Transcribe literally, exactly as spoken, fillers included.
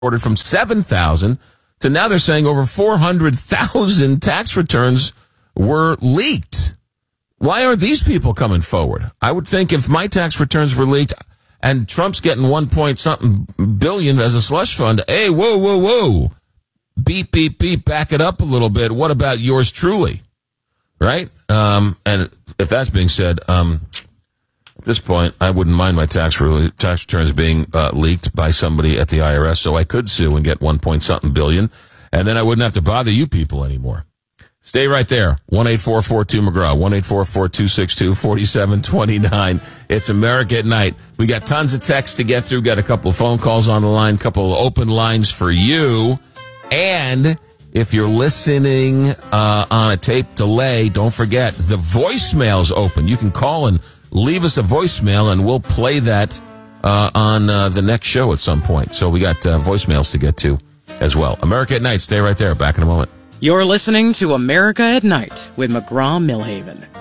ordered from seven thousand to now they're saying over four hundred thousand tax returns were leaked. Why aren't these people coming forward? I would think if my tax returns were leaked and Trump's getting one point something billion as a slush fund, hey, whoa, whoa, whoa, beep, beep, beep, back it up a little bit. What about yours truly? Right? Um, and if that's being said, um, at this point, I wouldn't mind my tax re- tax returns being uh, leaked by somebody at the I R S, so I could sue and get one point something billion, and then I wouldn't have to bother you people anymore. Stay right there. one eight four four two McGraw. one eight four four two six two four seven two nine. It's America at Night. We got tons of texts to get through. Got a couple of phone calls on the line. Couple of open lines for you. And if you're listening uh, on a tape delay, don't forget the voicemail's open. You can call and leave us a voicemail, and we'll play that uh, on uh, the next show at some point. So we got uh, voicemails to get to as well. America at Night. Stay right there. Back in a moment. You're listening to America at Night with McGraw Millhaven.